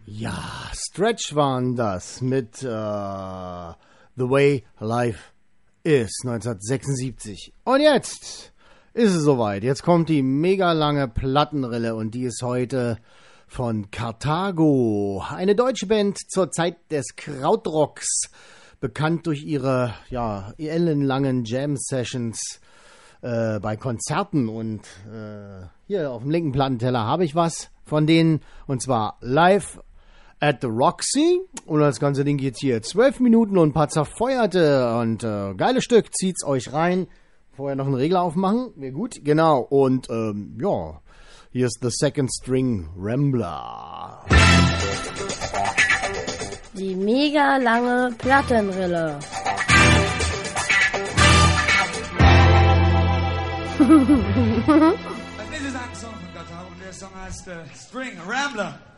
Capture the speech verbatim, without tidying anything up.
Ja, Stretch waren das mit äh, The Way Life Is neunzehnhundertsechsundsiebzig. Und jetzt ist es soweit. Jetzt kommt die mega lange Plattenrille und die ist heute von Carthago. Eine deutsche Band zur Zeit des Krautrocks, bekannt durch ihre ja, ellenlangen Jam-Sessions äh, bei Konzerten. Und äh, hier auf dem linken Plattenteller habe ich was von denen, und zwar Live at the Roxy. Und das ganze Ding geht hier zwölf Minuten und ein paar zerfeuerte und äh, geiles Stück. Zieht's euch rein. Vorher noch einen Regler aufmachen, wäre gut. Genau, und ähm, ja, hier ist The Second String Rambler. Die mega lange Plattenrille. This is ein Song von Carthago und der Song heißt äh, String Rambler.